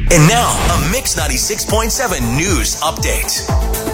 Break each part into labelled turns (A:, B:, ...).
A: And now, a Mix 96.7 news update.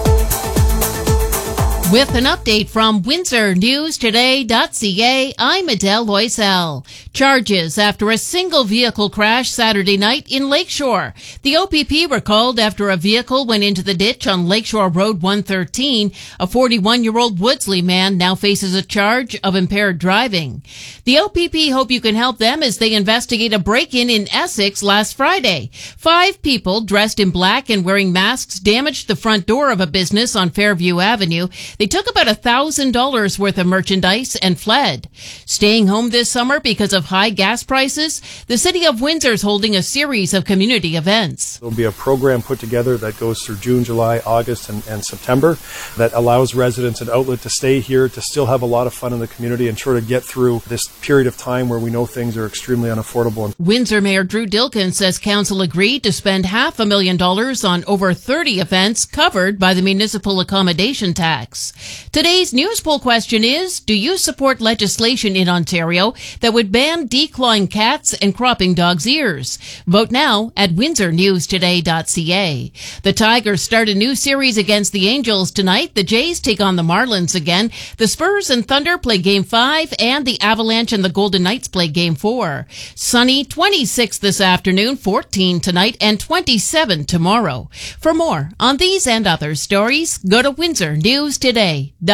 B: With an update from WindsorNewsToday.ca, I'm Adele Loisel. Charges after a single vehicle crash Saturday night in Lakeshore. The OPP were called after a vehicle went into the ditch on Lakeshore Road 113. A 41-year-old Woodsley man now faces a charge of impaired driving. The OPP hope you can help them as they investigate a break-in in Essex last Friday. 5 people dressed in black and wearing masks damaged the front door of a business on Fairview Avenue. They took about $1,000 worth of merchandise and fled. Staying home this summer because of high gas prices, the City of Windsor is holding a series of community events.
C: There will be a program put together that goes through June, July, August, and September that allows residents an outlet to stay here, to still have a lot of fun in the community and sort of get through this period of time where we know things are extremely unaffordable.
B: Windsor Mayor Drew Dilkin says council agreed to spend $500,000 on over 30 events covered by the municipal accommodation tax. Today's news poll question is, do you support legislation in Ontario that would ban declawing cats and cropping dogs' ears? Vote now at WindsorNewsToday.ca. The Tigers start a new series against the Angels tonight. The Jays take on the Marlins again. The Spurs and Thunder play Game 5, and the Avalanche and the Golden Knights play Game 4. Sunny, 26 this afternoon, 14 tonight, and 27 tomorrow. For more on these and other stories, go to WindsorNewsToday.ca.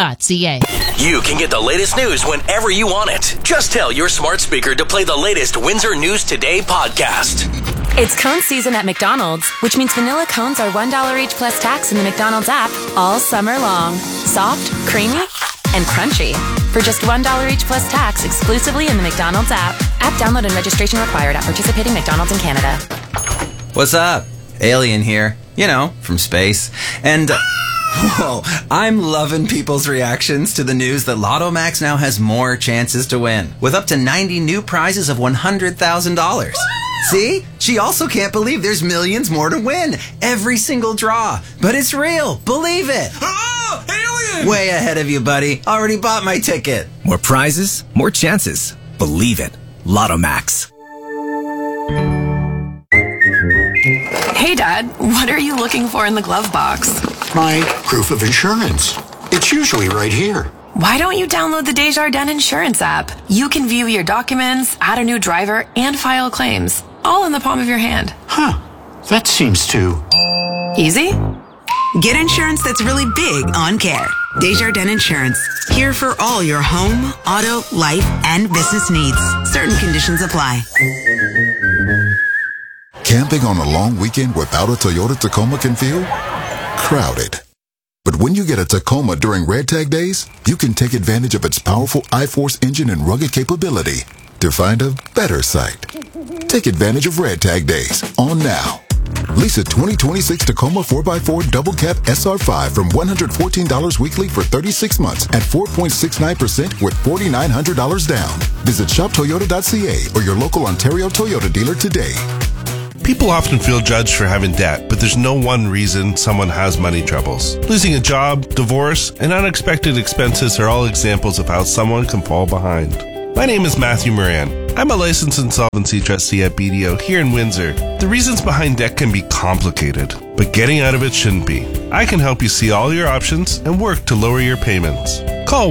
A: You can get the latest news whenever you want it. Just tell your smart speaker to play the latest Windsor News Today podcast.
D: It's cone season at McDonald's, which means vanilla cones are $1 each plus tax in the McDonald's app all summer long. Soft, creamy, and crunchy. For just $1 each plus tax exclusively in the McDonald's app. App download and registration required at participating McDonald's in Canada.
E: What's up? Alien here. You know, from space. And... whoa, I'm loving people's reactions to the news that Lotto Max now has more chances to win, with up to 90 new prizes of $100,000. See? She also can't believe there's millions more to win. Every single draw. But it's real. Believe it.
F: Oh, alien!
E: Way ahead of you, buddy. Already bought my ticket.
F: More prizes, more chances. Believe it. Lotto Max.
G: Hey, Dad, what are you looking for in the glove box?
H: My proof of insurance. It's usually right here.
G: Why don't you download the Desjardins Insurance app? You can view your documents, add a new driver, and file claims, all in the palm of your hand.
H: Huh. That seems too...
G: easy?
I: Get insurance that's really big on care. Desjardins Insurance. Here for all your home, auto, life, and business needs. Certain conditions apply.
J: Camping on a long weekend without a Toyota Tacoma can feel crowded. But when you get a Tacoma during Red Tag Days, you can take advantage of its powerful iForce engine and rugged capability to find a better site. Take advantage of Red Tag Days on now. Lease a 2026 Tacoma 4x4 Double Cab SR5 from $114 weekly for 36 months at 4.69% with $4,900 down. Visit shoptoyota.ca or your local Ontario Toyota dealer today.
K: People often feel judged for having debt, but there's no one reason someone has money troubles. Losing a job, divorce, and unexpected expenses are all examples of how someone can fall behind. My name is Matthew Moran. I'm a licensed insolvency trustee at BDO here in Windsor. The reasons behind debt can be complicated, but getting out of it shouldn't be. I can help you see all your options and work to lower your payments. Call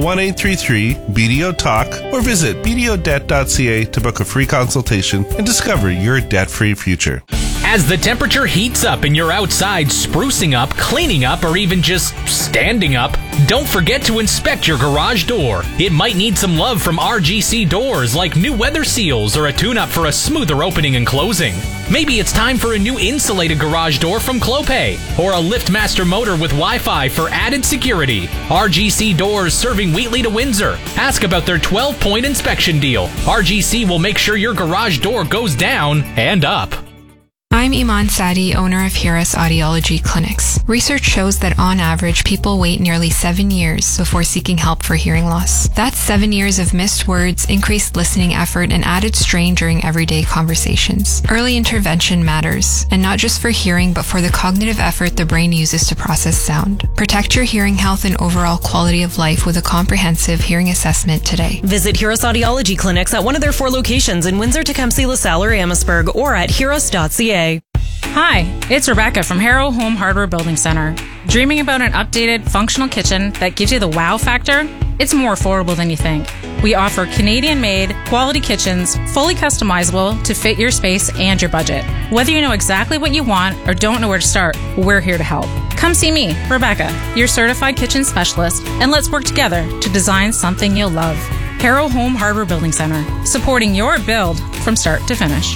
K: 1-833-BDO-TALK or visit bdodebt.ca to book a free consultation and discover your debt-free future.
L: As the temperature heats up and you're outside sprucing up, cleaning up, or even just standing up, don't forget to inspect your garage door. It might need some love from RGC Doors, like new weather seals or a tune-up for a smoother opening and closing. Maybe it's time for a new insulated garage door from Clopay, or a LiftMaster motor with Wi-Fi for added security. RGC Doors, serving Wheatley to Windsor. Ask about their 12-point inspection deal. RGC will make sure your garage door goes down and up.
M: I'm Iman Sadi, owner of Hiras Audiology Clinics. Research shows that on average, people wait nearly 7 years before seeking help for hearing loss. That's 7 years of missed words, increased listening effort, and added strain during everyday conversations. Early intervention matters, and not just for hearing, but for the cognitive effort the brain uses to process sound. Protect your hearing health and overall quality of life with a comprehensive hearing assessment today.
N: Visit Hiras Audiology Clinics at one of their 4 locations in Windsor, Tecumseh, LaSalle, or Amherstburg, or at hiras.ca. Hi, it's Rebecca from Harrow Home Hardware Building Center. Dreaming about an updated, functional kitchen that gives you the wow factor? It's more affordable than you think. We offer Canadian-made, quality kitchens, fully customizable to fit your space and your budget. Whether you know exactly what you want or don't know where to start, we're here to help. Come see me, Rebecca, your certified kitchen specialist, and let's work together to design something you'll love. Harrow Home Hardware Building Center, supporting your build from start to finish.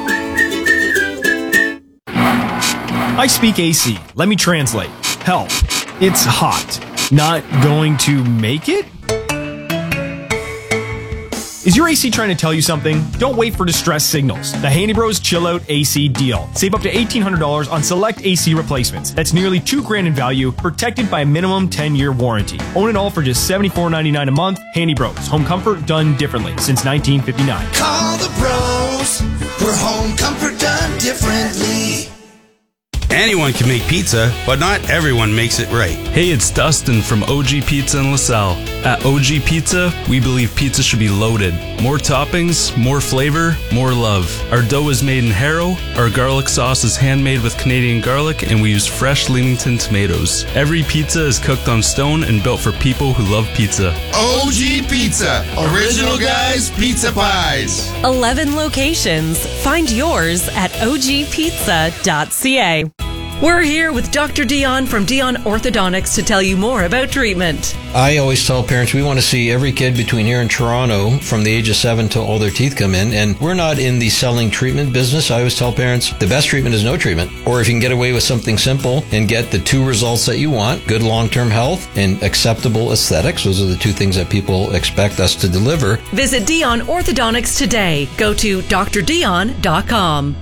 O: I speak AC. Let me translate. Help. It's hot. Not going to make it? Is your AC trying to tell you something? Don't wait for distress signals. The Handy Bros Chill Out AC deal. Save up to $1,800 on select AC replacements. That's nearly $2,000 in value, protected by a minimum 10-year warranty. Own it all for just $74.99 a month. Handy Bros. Home comfort done differently since 1959.
P: Call the bros for home comfort done differently.
Q: Anyone can make pizza, but not everyone makes it right.
R: Hey, it's Dustin from OG Pizza in LaSalle. At OG Pizza, we believe pizza should be loaded. More toppings, more flavor, more love. Our dough is made in Harrow, our garlic sauce is handmade with Canadian garlic, and we use fresh Leamington tomatoes. Every pizza is cooked on stone and built for people who love pizza.
P: OG Pizza, original guys, pizza pies.
S: 11 locations. Find yours at ogpizza.ca. We're here with Dr. Dion from Dion Orthodontics to tell you more about treatment.
T: I always tell parents we want to see every kid between here and Toronto from the age of 7 till all their teeth come in, and we're not in the selling treatment business. I always tell parents the best treatment is no treatment, or if you can get away with something simple and get the 2 results that you want, good long-term health and acceptable aesthetics. Those are the 2 things that people expect us to deliver.
S: Visit Dion Orthodontics today. Go to drdion.com.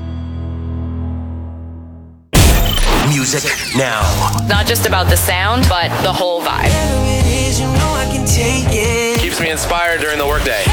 A: Music now.
U: Not just about the sound, but the whole vibe.
V: Keeps me inspired during the workday.